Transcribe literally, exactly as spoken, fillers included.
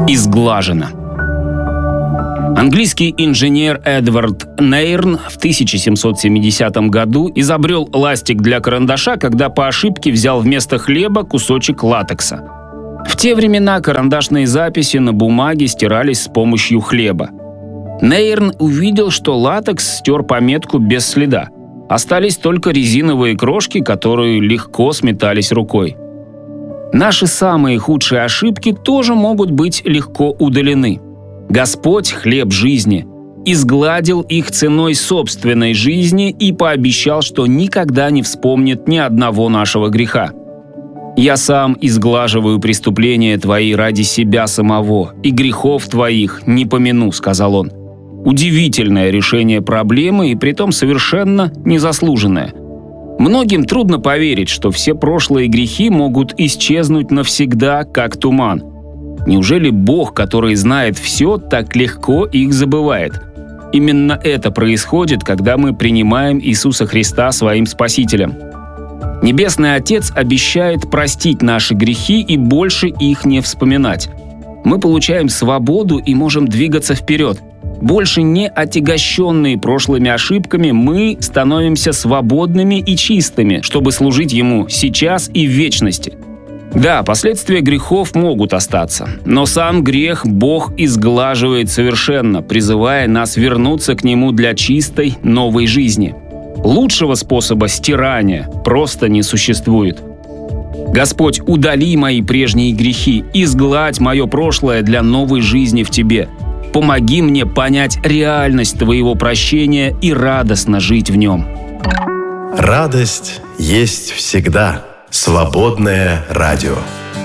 изглажено. Английский инженер Эдвард Нейрн в тысяча семьсот семидесятом году изобрел ластик для карандаша, когда по ошибке взял вместо хлеба кусочек латекса. В те времена карандашные записи на бумаге стирались с помощью хлеба. Нейрн увидел, что латекс стер пометку без следа. Остались только резиновые крошки, которые легко сметались рукой. Наши самые худшие ошибки тоже могут быть легко удалены. Господь, хлеб жизни, изгладил их ценой собственной жизни и пообещал, что никогда не вспомнит ни одного нашего греха. «Я сам изглаживаю преступления твои ради себя самого, и грехов твоих не помяну», — сказал он. Удивительное решение проблемы и притом совершенно незаслуженное. Многим трудно поверить, что все прошлые грехи могут исчезнуть навсегда, как туман. Неужели Бог, который знает все, так легко их забывает? Именно это происходит, когда мы принимаем Иисуса Христа своим Спасителем. Небесный Отец обещает простить наши грехи и больше их не вспоминать. Мы получаем свободу и можем двигаться вперед. Больше не отягощенные прошлыми ошибками, мы становимся свободными и чистыми, чтобы служить Ему сейчас и в вечности. Да, последствия грехов могут остаться, но сам грех Бог изглаживает совершенно, призывая нас вернуться к Нему для чистой новой жизни. Лучшего способа стирания просто не существует. Господь, удали мои прежние грехи, изгладь мое прошлое для новой жизни в Тебе. Помоги мне понять реальность Твоего прощения и радостно жить в нем. Радость есть всегда. Свободное радио.